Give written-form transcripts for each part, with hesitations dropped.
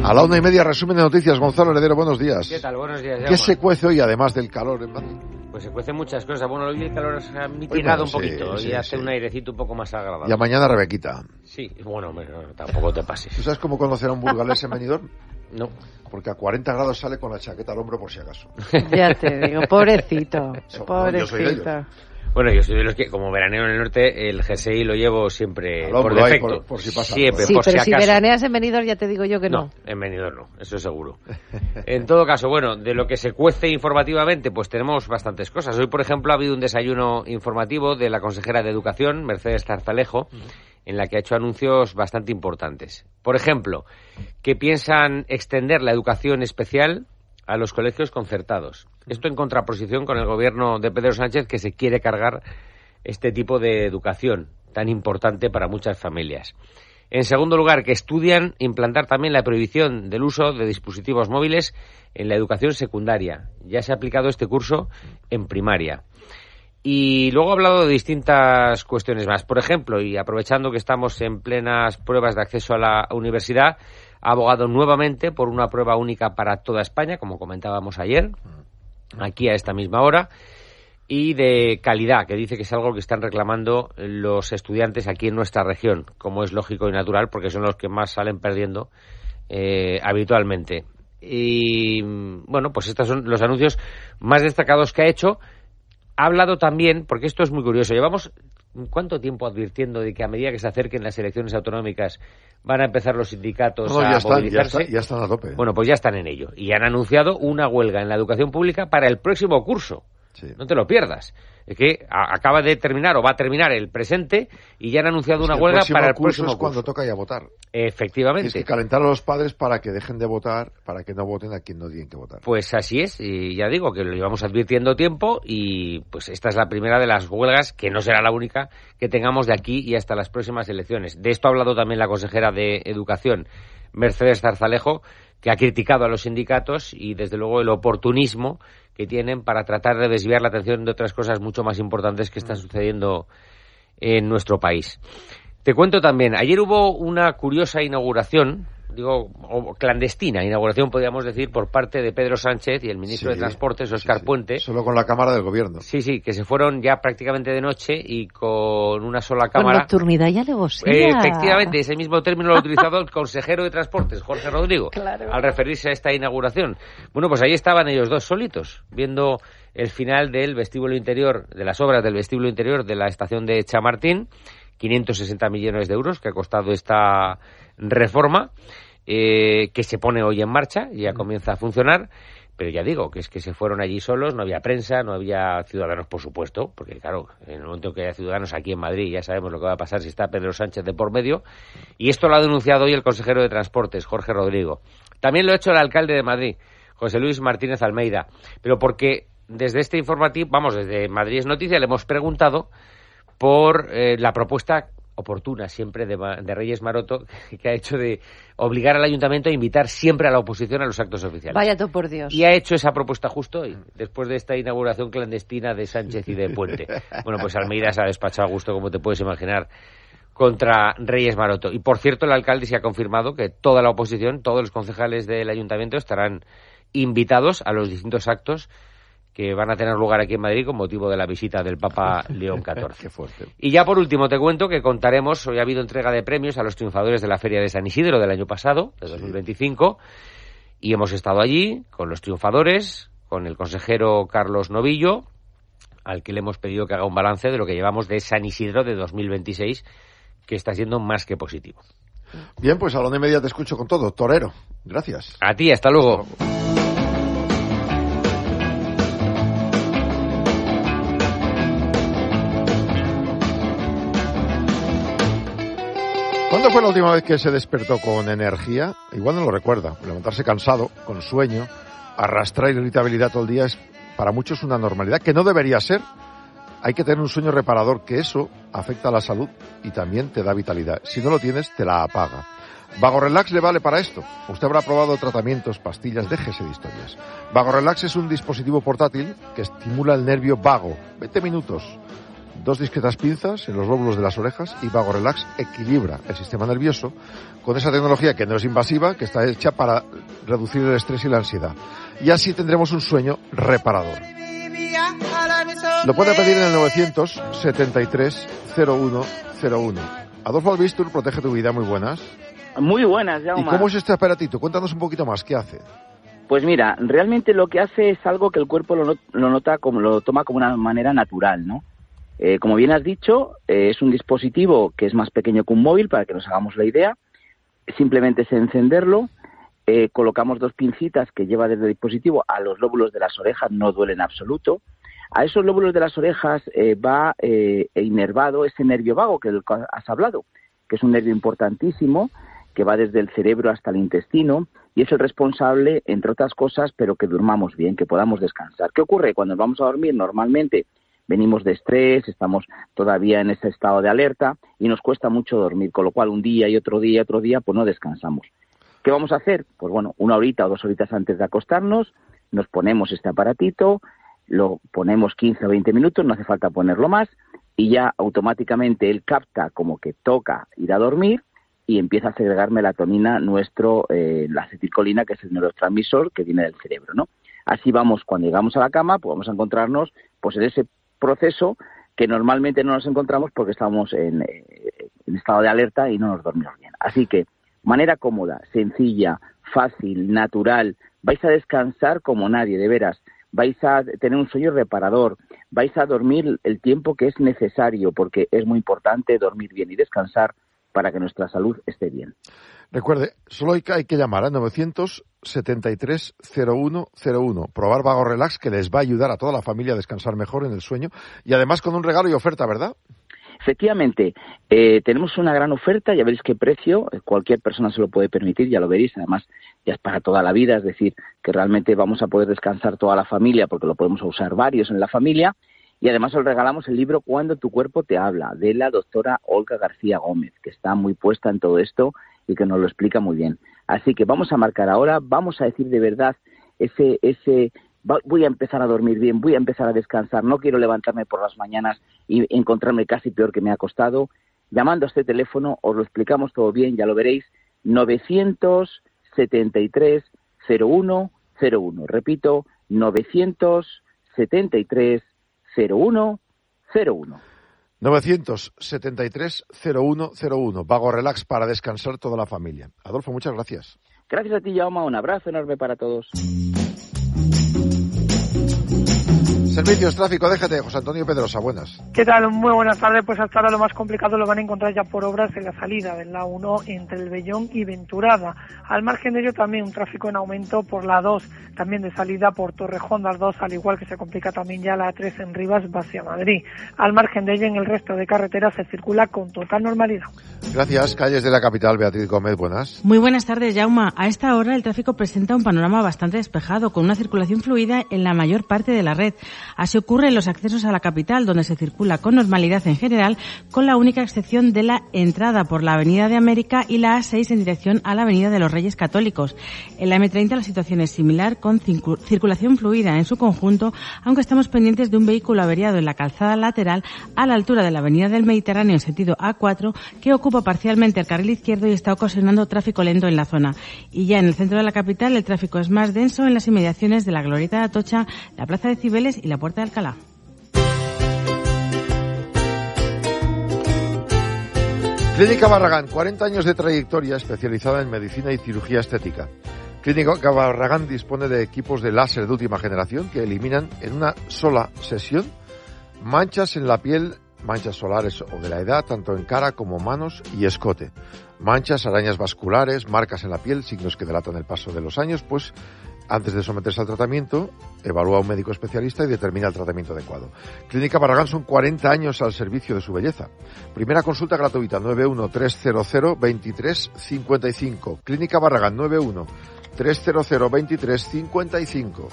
A la 1:30, resumen de noticias. Gonzalo Heredero, buenos días. ¿Qué tal? Buenos días, Jaume. ¿Qué se cuece hoy, además del calor en Madrid? Pues se cuecen muchas cosas. Bueno, hoy el calor se ha mitigado un poquito. Hoy hace un airecito un poco más agradable. Y a mañana Rebequita. Sí, bueno, tampoco te pases. ¿Tú sabes cómo conocer a un burgalés en Benidorm? No. Porque a 40 grados sale con la chaqueta al hombro por si acaso. Ya te digo, pobrecito. Yo soy de ellos. Bueno, yo soy de los que, como veraneo en el norte, el jersey lo llevo siempre por defecto. Por si pasa. Siempre, sí, por pero si acaso. Si veraneas en Benidorm ya te digo yo que no. No, en Benidorm no, eso seguro. En todo caso, bueno, de lo que se cuece informativamente, pues tenemos bastantes cosas. Hoy, por ejemplo, ha habido un desayuno informativo de la consejera de Educación, Mercedes Zarzalejo, en la que ha hecho anuncios bastante importantes. Por ejemplo, que piensan extender la educación especial a los colegios concertados. Esto en contraposición con el gobierno de Pedro Sánchez, que se quiere cargar este tipo de educación tan importante para muchas familias. En segundo lugar, que estudian implantar también la prohibición del uso de dispositivos móviles en la educación secundaria. Ya se ha aplicado este curso en primaria. Y luego ha hablado de distintas cuestiones más. Por ejemplo, y aprovechando que estamos en plenas pruebas de acceso a la universidad, ha abogado nuevamente por una prueba única para toda España, como comentábamos ayer, aquí a esta misma hora, y de calidad, que dice que es algo que están reclamando los estudiantes aquí en nuestra región, como es lógico y natural, porque son los que más salen perdiendo habitualmente. Y bueno, pues estos son los anuncios más destacados que ha hecho. Ha hablado también, porque esto es muy curioso, llevamos ¿cuánto tiempo advirtiendo de que a medida que se acerquen las elecciones autonómicas van a empezar los sindicatos a movilizarse? Ya están a tope. Bueno, pues ya están en ello. Y han anunciado una huelga en la educación pública para el próximo curso. Sí. No te lo pierdas. Es que acaba de terminar o va a terminar el presente y ya han anunciado una huelga para el próximo curso. Es cuando toca ya votar. Efectivamente. Tienes que calentar a los padres para que dejen de votar, para que no voten a quien no tienen que votar. Pues así es, y ya digo que lo llevamos advirtiendo tiempo y pues esta es la primera de las huelgas, que no será la única que tengamos de aquí y hasta las próximas elecciones. De esto ha hablado también la consejera de Educación, Mercedes Zarzalejo, que ha criticado a los sindicatos y desde luego el oportunismo que tienen para tratar de desviar la atención de otras cosas mucho más importantes que están sucediendo en nuestro país. Te cuento también, ayer hubo una curiosa inauguración, clandestina inauguración, podríamos decir, por parte de Pedro Sánchez y el ministro de Transportes, Óscar Puente. Solo con la cámara del gobierno. Sí, que se fueron ya prácticamente de noche y con una sola cámara. Con nocturnidad y alevosía. Efectivamente, ese mismo término lo ha utilizado el consejero de Transportes, Jorge Rodrigo, claro, al referirse a esta inauguración. Bueno, pues ahí estaban ellos dos solitos, viendo el final del vestíbulo interior, de las obras del vestíbulo interior de la estación de Chamartín, 560 millones de euros que ha costado esta reforma, que se pone hoy en marcha y ya comienza a funcionar, pero ya digo que es que se fueron allí solos, no había prensa, no había ciudadanos, por supuesto, porque claro, en el momento que haya ciudadanos aquí en Madrid ya sabemos lo que va a pasar si está Pedro Sánchez de por medio, y esto lo ha denunciado hoy el consejero de Transportes, Jorge Rodrigo. También lo ha hecho el alcalde de Madrid, José Luis Martínez Almeida, pero porque desde este informativo, desde Madrid es Noticia, le hemos preguntado por la propuesta oportuna siempre de Reyes Maroto, que ha hecho de obligar al ayuntamiento a invitar siempre a la oposición a los actos oficiales. Vaya tú por Dios. Y ha hecho esa propuesta justo hoy, después de esta inauguración clandestina de Sánchez y de Puente. Bueno, pues Almeida se ha despachado a gusto, como te puedes imaginar, contra Reyes Maroto. Y por cierto, el alcalde se ha confirmado que toda la oposición, todos los concejales del ayuntamiento estarán invitados a los distintos actos que van a tener lugar aquí en Madrid con motivo de la visita del Papa León XIV. Qué fuerte. Y ya por último te cuento que contaremos, hoy ha habido entrega de premios a los triunfadores de la Feria de San Isidro del año pasado, de 2025, y hemos estado allí con los triunfadores, con el consejero Carlos Novillo, al que le hemos pedido que haga un balance de lo que llevamos de San Isidro de 2026, que está siendo más que positivo. Bien, pues a la 1:30 te escucho con todo. Torero, gracias. A ti, hasta luego. ¿Cuándo fue la última vez que se despertó con energía? Igual no lo recuerda. Levantarse cansado, con sueño, arrastrar irritabilidad todo el día es para muchos una normalidad que no debería ser. Hay que tener un sueño reparador, que eso afecta a la salud y también te da vitalidad. Si no lo tienes, te la apaga. Vago Relax le vale para esto. Usted habrá probado tratamientos, pastillas, déjese de historias. Vago Relax es un dispositivo portátil que estimula el nervio vago. 20 minutos. 2 discretas pinzas en los lóbulos de las orejas y Vago Relax equilibra el sistema nervioso con esa tecnología que no es invasiva, que está hecha para reducir el estrés y la ansiedad. Y así tendremos un sueño reparador. Lo puede pedir en el 973-0101. Adolfo Albistur, Protege tu Vida, muy buenas. Muy buenas, Jaume. ¿Y cómo es este aparatito? Cuéntanos un poquito más, ¿qué hace? Pues mira, realmente lo que hace es algo que el cuerpo lo toma como una manera natural, ¿no? Como bien has dicho, es un dispositivo que es más pequeño que un móvil, para que nos hagamos la idea. Simplemente es encenderlo, colocamos 2 pincitas que lleva desde el dispositivo a los lóbulos de las orejas, no duele en absoluto. A esos lóbulos de las orejas va inervado ese nervio vago que has hablado, que es un nervio importantísimo, que va desde el cerebro hasta el intestino, y es el responsable, entre otras cosas, pero que durmamos bien, que podamos descansar. ¿Qué ocurre? Cuando vamos a dormir, normalmente venimos de estrés, estamos todavía en ese estado de alerta y nos cuesta mucho dormir, con lo cual un día y otro día, pues no descansamos. ¿Qué vamos a hacer? Pues bueno, 1 horita o 2 horitas antes de acostarnos, nos ponemos este aparatito, lo ponemos 15 o 20 minutos, no hace falta ponerlo más, y ya automáticamente él capta como que toca ir a dormir y empieza a segregar melatonina, la acetilcolina, que es el neurotransmisor que viene del cerebro, ¿no? Así vamos, cuando llegamos a la cama, pues vamos a encontrarnos pues en ese proceso que normalmente no nos encontramos porque estamos en estado de alerta y no nos dormimos bien. Así que, manera cómoda, sencilla, fácil, natural, vais a descansar como nadie, de veras. Vais a tener un sueño reparador, vais a dormir el tiempo que es necesario, porque es muy importante dormir bien y descansar para que nuestra salud esté bien. Recuerde, solo hay que llamar a 973-0101, probar Vago Relax, que les va a ayudar a toda la familia a descansar mejor en el sueño, y además con un regalo y oferta, ¿verdad? Efectivamente, tenemos una gran oferta, ya veréis qué precio, cualquier persona se lo puede permitir, ya lo veréis, además ya es para toda la vida, es decir, que realmente vamos a poder descansar toda la familia porque lo podemos usar varios en la familia, y además os regalamos el libro Cuando tu cuerpo te habla, de la doctora Olga García Gómez, que está muy puesta en todo esto y que nos lo explica muy bien. Así que vamos a marcar ahora, vamos a decir de verdad voy a empezar a dormir bien, voy a empezar a descansar, no quiero levantarme por las mañanas y encontrarme casi peor que me ha costado. Llamando a este teléfono os lo explicamos todo bien, ya lo veréis, 973-0101. Repito, 973-0101. 973-0101. Vago Relax para descansar toda la familia. Adolfo, muchas gracias. Gracias a ti, Jaume. Un abrazo enorme para todos. Servicios, tráfico, déjate, José Antonio Pedrosa, buenas. ¿Qué tal? Muy buenas tardes. Pues hasta ahora lo más complicado lo van a encontrar ya por obras en la salida de la 1 entre el Vellón y Venturada. Al margen de ello también un tráfico en aumento por la 2, también de salida por Torrejón das 2, al igual que se complica también ya la 3 en Rivas hacia Madrid. Al margen de ello en el resto de carreteras se circula con total normalidad. Gracias. Calles de la capital, Beatriz Gómez, buenas. Muy buenas tardes, Jaume. A esta hora el tráfico presenta un panorama bastante despejado, con una circulación fluida en la mayor parte de la red. Así ocurre en los accesos a la capital, donde se circula con normalidad en general, con la única excepción de la entrada por la Avenida de América y la A6 en dirección a la Avenida de los Reyes Católicos. En la M30 la situación es similar, con circulación fluida en su conjunto, aunque estamos pendientes de un vehículo averiado en la calzada lateral a la altura de la Avenida del Mediterráneo en sentido A4, que ocupa parcialmente el carril izquierdo y está ocasionando tráfico lento en la zona. Y ya en el centro de la capital el tráfico es más denso en las inmediaciones de la Glorieta de Atocha, la Plaza de Cibeles y la Puerta de Alcalá. Clínica Barragán, 40 años de trayectoria especializada en medicina y cirugía estética. Clínica Barragán dispone de equipos de láser de última generación que eliminan en una sola sesión manchas en la piel, manchas solares o de la edad, tanto en cara como manos y escote. Manchas, arañas vasculares, marcas en la piel, signos que delatan el paso de los años, pues antes de someterse al tratamiento, evalúa a un médico especialista y determina el tratamiento adecuado. Clínica Barragán son 40 años al servicio de su belleza. Primera consulta gratuita, 913002355. Clínica Barragán, 913002355.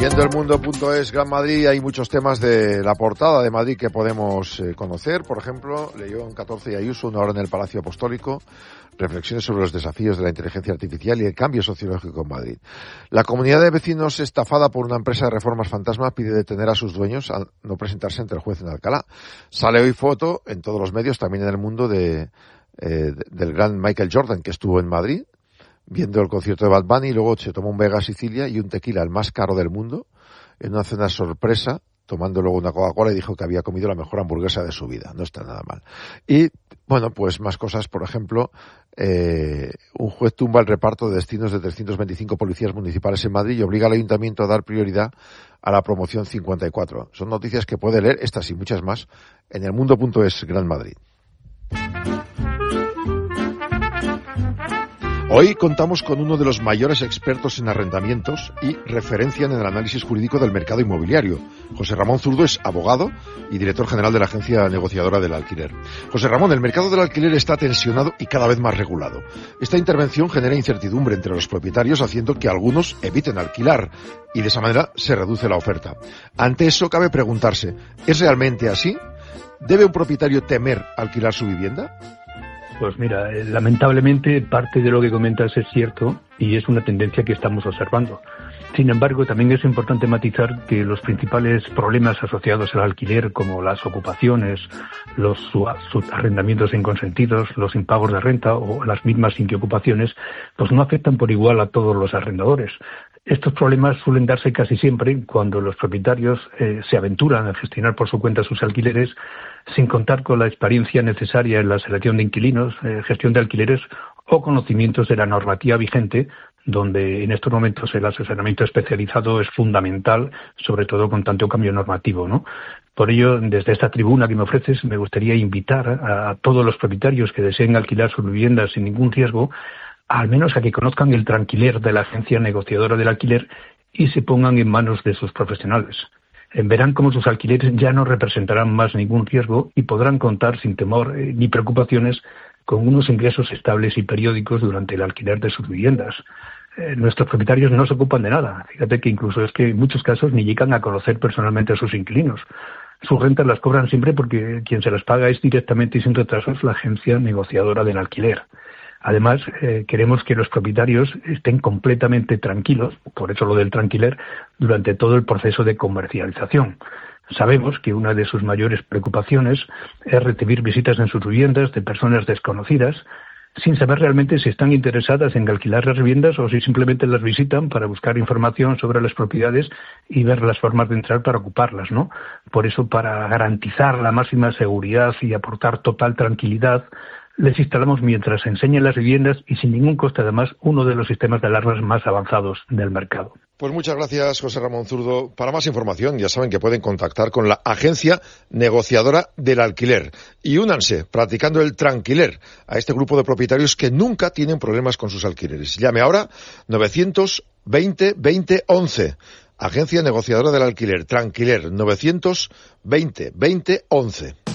Siguiendo el mundo.es Gran Madrid, hay muchos temas de la portada de Madrid que podemos conocer. Por ejemplo, leyó en 14 de Ayuso, una hora en el Palacio Apostólico, reflexiones sobre los desafíos de la inteligencia artificial y el cambio sociológico en Madrid. La comunidad de vecinos estafada por una empresa de reformas fantasma pide detener a sus dueños al no presentarse ante el juez en Alcalá. Sale hoy foto en todos los medios, también en el mundo, del gran Michael Jordan, que estuvo en Madrid viendo el concierto de Bad Bunny, y luego se tomó un Vega Sicilia y un tequila, el más caro del mundo, en una cena sorpresa, tomando luego una Coca-Cola, y dijo que había comido la mejor hamburguesa de su vida. No está nada mal. Y, bueno, pues más cosas. Por ejemplo, un juez tumba el reparto de destinos de 325 policías municipales en Madrid y obliga al ayuntamiento a dar prioridad a la promoción 54. Son noticias que puede leer, estas y muchas más, en el mundo.es Gran Madrid. Hoy contamos con uno de los mayores expertos en arrendamientos y referencia en el análisis jurídico del mercado inmobiliario. José Ramón Zurdo es abogado y director general de la agencia negociadora del alquiler. José Ramón, el mercado del alquiler está tensionado y cada vez más regulado. Esta intervención genera incertidumbre entre los propietarios, haciendo que algunos eviten alquilar y de esa manera se reduce la oferta. Ante eso cabe preguntarse, ¿es realmente así? ¿Debe un propietario temer alquilar su vivienda? Pues mira, lamentablemente parte de lo que comentas es cierto y es una tendencia que estamos observando. Sin embargo, también es importante matizar que los principales problemas asociados al alquiler, como las ocupaciones, los arrendamientos inconsentidos, los impagos de renta o las mismas inquiocupaciones, pues no afectan por igual a todos los arrendadores. Estos problemas suelen darse casi siempre cuando los propietarios se aventuran a gestionar por su cuenta sus alquileres sin contar con la experiencia necesaria en la selección de inquilinos, gestión de alquileres o conocimientos de la normativa vigente, donde en estos momentos el asesoramiento especializado es fundamental, sobre todo con tanto cambio normativo, ¿no? Por ello, desde esta tribuna que me ofreces, me gustaría invitar a todos los propietarios que deseen alquilar sus viviendas sin ningún riesgo, al menos a que conozcan el tranquiler de la agencia negociadora del alquiler y se pongan en manos de sus profesionales. Verán cómo sus alquileres ya no representarán más ningún riesgo y podrán contar sin temor ni preocupaciones con unos ingresos estables y periódicos durante el alquiler de sus viviendas. Nuestros propietarios no se ocupan de nada. Fíjate que incluso es que en muchos casos ni llegan a conocer personalmente a sus inquilinos. Sus rentas las cobran siempre porque quien se las paga es directamente y sin retrasos la agencia negociadora del alquiler. Además, queremos que los propietarios estén completamente tranquilos, por eso lo del tranquiler, durante todo el proceso de comercialización. Sabemos que una de sus mayores preocupaciones es recibir visitas en sus viviendas de personas desconocidas, sin saber realmente si están interesadas en alquilar las viviendas o si simplemente las visitan para buscar información sobre las propiedades y ver las formas de entrar para ocuparlas, ¿no? Por eso, para garantizar la máxima seguridad y aportar total tranquilidad, les instalamos mientras enseñan las viviendas y sin ningún coste además uno de los sistemas de alarmas más avanzados del mercado. Pues muchas gracias, José Ramón Zurdo. Para más información ya saben que pueden contactar con la agencia negociadora del alquiler y únanse practicando el tranquiler a este grupo de propietarios que nunca tienen problemas con sus alquileres. Llame ahora 920 20 11. Agencia negociadora del alquiler, Tranquiler, 920 20 11.